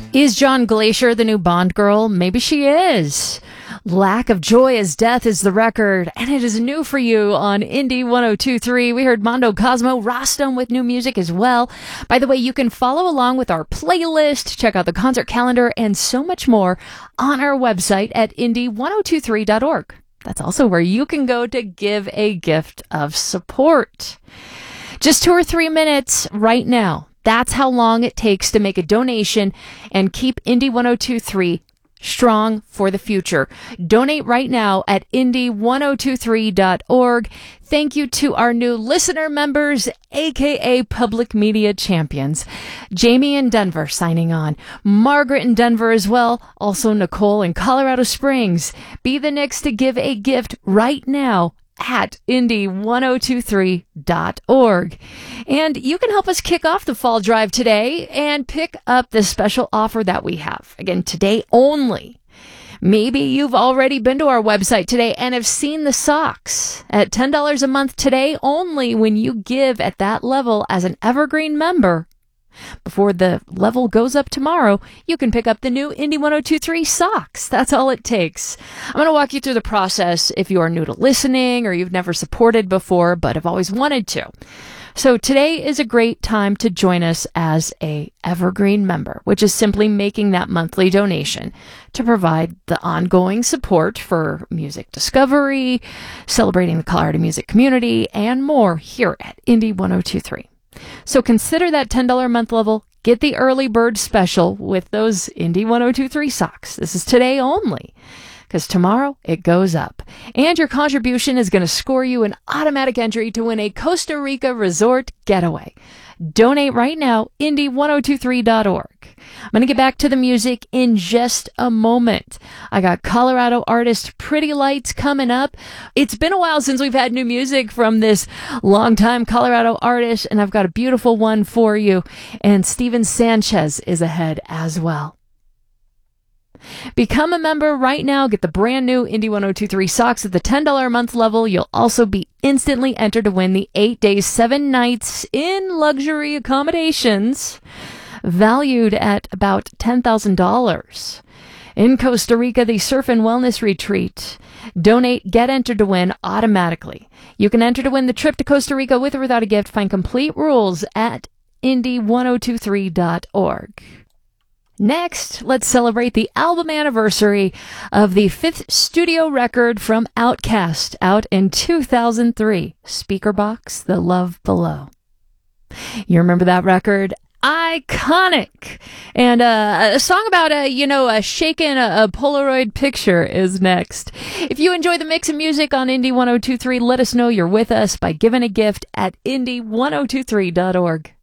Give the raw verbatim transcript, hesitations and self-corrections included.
Is John Glacier the new Bond girl? Maybe she is. Lack of Joy is Death is the record, and it is new for you on Indie one oh two point three. We heard Mondo Cosmo, Rostam with new music as well. By the way, you can follow along with our playlist, check out the concert calendar, and so much more on our website at indie one oh two three dot org. That's also where you can go to give a gift of support. Just two or three minutes right now. That's how long it takes to make a donation and keep Indie one oh two point three strong for the future. Donate right now at indie one oh two three dot org. Thank you to our new listener members, aka Public Media Champions. Jamie in Denver signing on. Margaret in Denver as well. Also Nicole in Colorado Springs. Be the next to give a gift right now at indie one oh two three dot org. And you can help us kick off the fall drive today and pick up the special offer that we have. Again, today only. Maybe you've already been to our website today and have seen the socks at ten dollars a month today only when you give at that level as an Evergreen member. Before the level goes up tomorrow, you can pick up the new Indie one oh two point three socks. That's all it takes. I'm going to walk you through the process if you are new to listening or you've never supported before but have always wanted to. So today is a great time to join us as a Evergreen member, which is simply making that monthly donation to provide the ongoing support for music discovery, celebrating the Colorado music community, and more here at Indie one oh two point three. So consider that ten dollars a month level. Get the early bird special with those Indie one oh two point three socks. This is today only, because tomorrow it goes up. And your contribution is going to score you an automatic entry to win a Costa Rica resort getaway. Donate right now, indie one oh two three dot org. I'm going to get back to the music in just a moment. I got Colorado artist Pretty Lights coming up. It's been a while since we've had new music from this longtime Colorado artist, and I've got a beautiful one for you. And Steven Sanchez is ahead as well. Become a member right now. Get the brand new Indie one oh two point three socks at the ten dollars a month level. You'll also be instantly entered to win the eight days, seven nights in luxury accommodations valued at about ten thousand dollars. In Costa Rica, the Surf and Wellness Retreat. Donate, get entered to win automatically. You can enter to win the trip to Costa Rica with or without a gift. Find complete rules at indie one oh two three dot org. Next, let's celebrate the album anniversary of the fifth studio record from Outkast, out in two thousand three, Speakerboxxx, The Love Below. You remember that record? Iconic! And uh, a song about, a, you know, a shaking a, a Polaroid picture is next. If you enjoy the mix of music on Indie one oh two point three, let us know you're with us by giving a gift at indie one oh two three dot org.